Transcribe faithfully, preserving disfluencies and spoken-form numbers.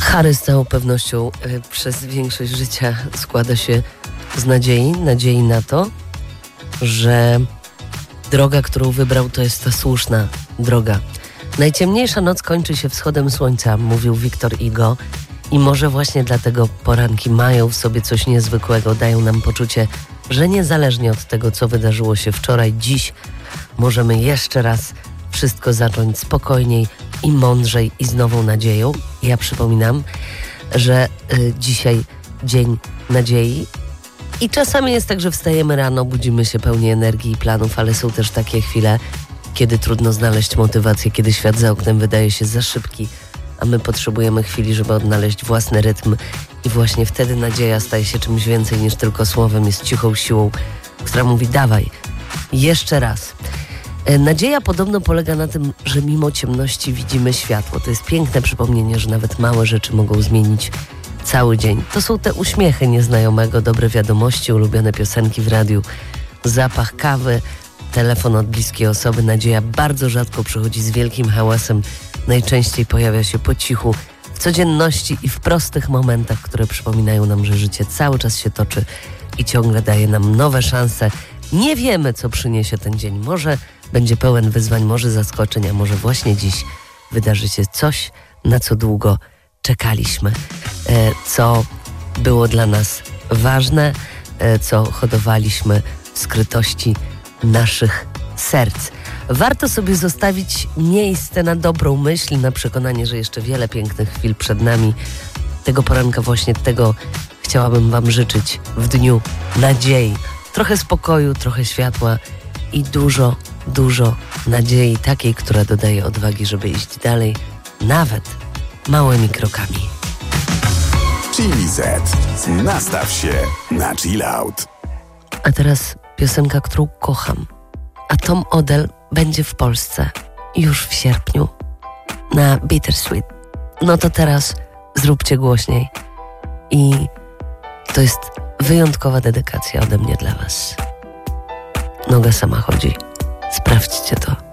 Harry z całą pewnością y, przez większość życia składa się z nadziei, nadziei na to, że droga, którą wybrał, to jest ta słuszna droga. Najciemniejsza noc kończy się wschodem słońca, mówił Victor Hugo, i może właśnie dlatego poranki mają w sobie coś niezwykłego, dają nam poczucie, że niezależnie od tego, co wydarzyło się wczoraj, dziś możemy jeszcze raz wszystko zacząć spokojniej i mądrzej i z nową nadzieją. Ja przypominam, że y, dzisiaj dzień nadziei i czasami jest tak, że wstajemy rano, budzimy się pełni energii i planów, ale są też takie chwile, kiedy trudno znaleźć motywację, kiedy świat za oknem wydaje się za szybki, a my potrzebujemy chwili, żeby odnaleźć własny rytm i właśnie wtedy nadzieja staje się czymś więcej niż tylko słowem, jest cichą siłą, która mówi dawaj, jeszcze raz. Nadzieja podobno polega na tym, że mimo ciemności widzimy światło. To jest piękne przypomnienie, że nawet małe rzeczy mogą zmienić cały dzień. To są te uśmiechy nieznajomego, dobre wiadomości, ulubione piosenki w radiu, zapach kawy, telefon od bliskiej osoby. Nadzieja bardzo rzadko przychodzi z wielkim hałasem. Najczęściej pojawia się po cichu, w codzienności i w prostych momentach, które przypominają nam, że życie cały czas się toczy i ciągle daje nam nowe szanse. Nie wiemy, co przyniesie ten dzień. Może będzie pełen wyzwań, może zaskoczenia, może właśnie dziś wydarzy się coś, na co długo czekaliśmy, e, co było dla nas ważne, e, co hodowaliśmy w skrytości naszych serc. Warto sobie zostawić miejsce na dobrą myśl, na przekonanie, że jeszcze wiele pięknych chwil przed nami. Tego poranka właśnie tego chciałabym wam życzyć w dniu nadziei. Trochę spokoju, trochę światła i dużo, dużo nadziei takiej, która dodaje odwagi, żeby iść dalej, nawet małymi krokami. Chili Z. Nastaw się na chill out. A teraz piosenka, którą kocham. A Tom Odell będzie w Polsce już w sierpniu na Bittersweet. No to teraz zróbcie głośniej. I to jest wyjątkowa dedykacja ode mnie dla was. Noga sama chodzi. Sprawdźcie to.